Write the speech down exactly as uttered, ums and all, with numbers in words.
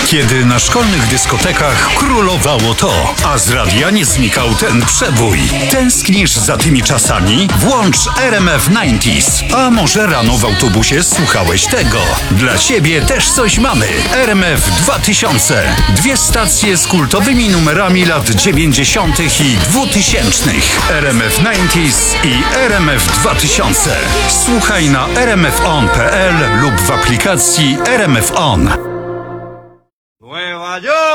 Kiedy na szkolnych dyskotekach królowało to, a z radia nie znikał ten przebój. Tęsknisz za tymi czasami? Włącz R M F dziewięćdziesiąt. A może rano w autobusie słuchałeś tego? Dla ciebie też coś mamy. R M F dwa tysiące. Dwie stacje z kultowymi numerami lat dziewięćdziesiątych i dwutysięcznych. R M F dziewięćdziesiąt i R M F dwa tysiące. Słuchaj na r m f on kropka p l lub w aplikacji R M F On.